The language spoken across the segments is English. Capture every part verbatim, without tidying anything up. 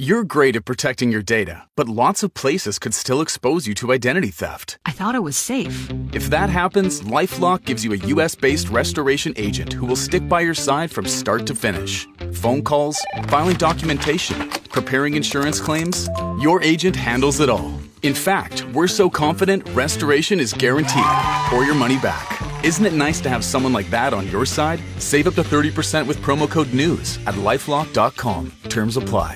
You're great at protecting your data, but lots of places could still expose you to identity theft. I thought it was safe. If that happens, LifeLock gives you a U S-based restoration agent who will stick by your side from start to finish. Phone calls, filing documentation, preparing insurance claims, your agent handles it all. In fact, we're so confident restoration is guaranteed or your money back. Isn't it nice to have someone like that on your side? Save up to thirty percent with promo code NEWS at lifelock dot com. Terms apply.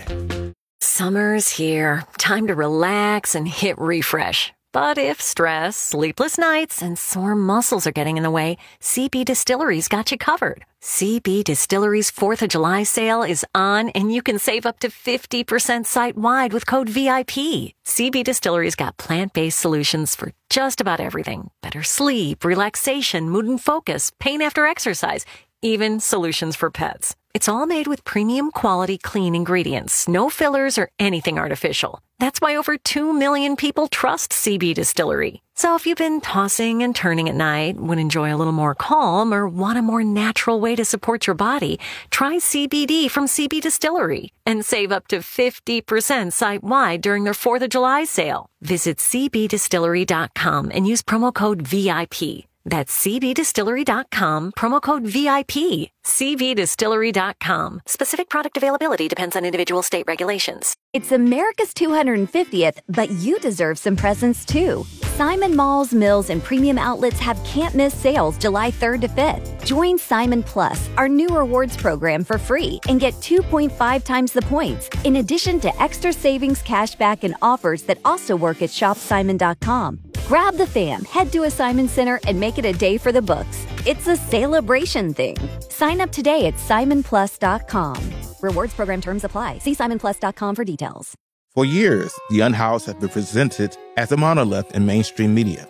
Summer's here. Time to relax and hit refresh. But if stress, sleepless nights, and sore muscles are getting in the way, C B Distillery's got you covered. C B Distillery's fourth of July sale is on, and you can save up to fifty percent site-wide with code V I P. C B Distillery's got plant-based solutions for just about everything. Better sleep, relaxation, mood and focus, pain after exercise, even solutions for pets. It's all made with premium quality clean ingredients, no fillers or anything artificial. That's why over two million people trust C B Distillery. So if you've been tossing and turning at night, would enjoy a little more calm, or want a more natural way to support your body, try C B D from C B Distillery and save up to fifty percent site-wide during their fourth of July sale. Visit c b distillery dot com and use promo code V I P. That's c b distillery dot com, promo code V I P. c b distillery dot com. Specific product availability depends on individual state regulations. It's America's two hundred fiftieth, but you deserve some presents too. Simon Malls, Mills, and Premium Outlets have can't-miss sales July third to fifth. Join Simon Plus, our new rewards program, for free and get two point five times the points, in addition to extra savings, cashback, and offers that also work at shop simon dot com. Grab the fam, head to a Simon Center, and make it a day for the books. It's a celebration thing. Sign up today at simon plus dot com. Rewards program terms apply. See simon plus dot com for details. For years, The Unhoused has been presented as a monolith in mainstream media.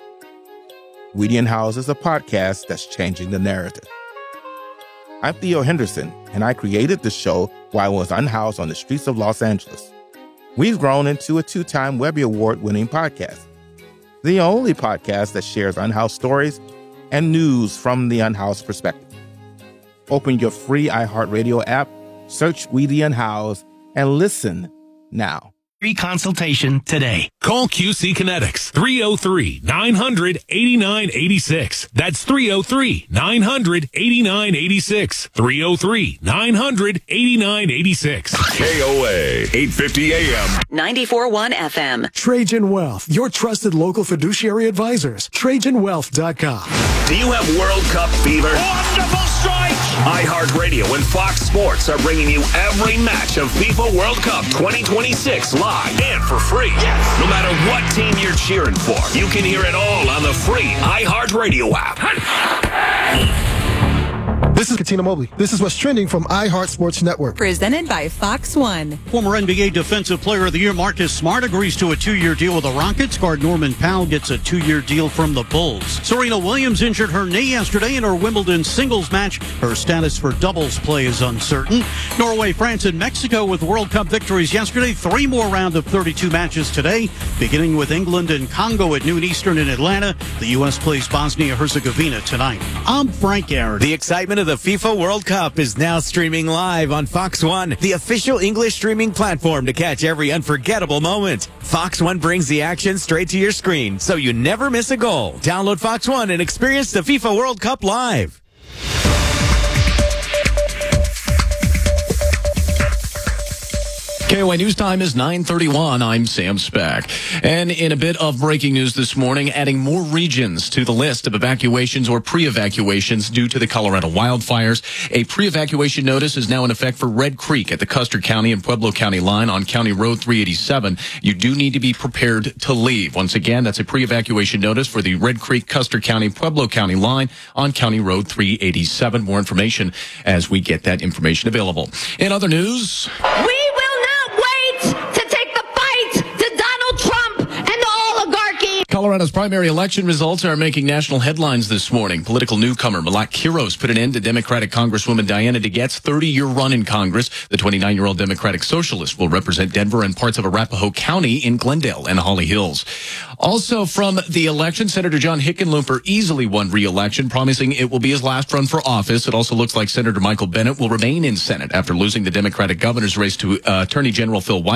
We the Unhoused is a podcast that's changing the narrative. I'm Theo Henderson, and I created the show while I was unhoused on the streets of Los Angeles. We've grown into a two-time Webby Award-winning podcast. The only podcast that shares unhoused stories and news from the unhoused perspective. Open your free iHeartRadio app, search We the Unhoused, and listen now. Free consultation today. Call Q C Kinetics, three oh three, nine hundred, eighty-nine eighty-six. That's three oh three, nine hundred, eighty-nine eighty-six. three oh three, nine hundred, eighty-nine eighty-six. K O A, eight fifty A M. ninety-four point one F M. Trajan Wealth, your trusted local fiduciary advisors. Trajan Wealth dot com. Do you have World Cup fever? Wonderful strike! iHeartRadio and Fox Sports are bringing you every match of FIFA World Cup twenty twenty-six live and for free. Yes. No matter what team you're cheering for, you can hear it all on the free iHeartRadio app. This is Katina Mobley. This is what's trending from iHeart Sports Network. Presented by Fox One. Former N B A Defensive Player of the Year Marcus Smart agrees to a two-year deal with the Rockets. Guard Norman Powell gets a two-year deal from the Bulls. Serena Williams injured her knee yesterday in her Wimbledon singles match. Her status for doubles play is uncertain. Norway, France, and Mexico with World Cup victories yesterday. Three more round of thirty-two matches today, beginning with England and Congo at noon Eastern in Atlanta. The U S plays Bosnia-Herzegovina tonight. I'm Frank Aaron. The excitement of the FIFA World Cup is now streaming live on Fox One, the official English streaming platform to catch every unforgettable moment. Fox One brings the action straight to your screen, so you never miss a goal. Download Fox One and experience the FIFA World Cup live. K O A News Time is nine thirty-one. I'm Sam Speck. And in a bit of breaking news this morning, adding more regions to the list of evacuations or pre-evacuations due to the Colorado wildfires. A pre-evacuation notice is now in effect for Red Creek at the Custer County and Pueblo County line on County Road three eighty-seven. You do need to be prepared to leave. Once again, that's a pre-evacuation notice for the Red Creek, Custer County, Pueblo County line on County Road three eighty-seven. More information as we get that information available. In other news... We Colorado's primary election results are making national headlines this morning. Political newcomer Malak Quiros put an end to Democratic Congresswoman Diana DeGette's thirty-year run in Congress. The twenty-nine-year-old Democratic Socialist will represent Denver and parts of Arapahoe County in Glendale and Holly Hills. Also from the election, Senator John Hickenlooper easily won re-election, promising it will be his last run for office. It also looks like Senator Michael Bennet will remain in Senate after losing the Democratic governor's race to uh, Attorney General Phil Weiss.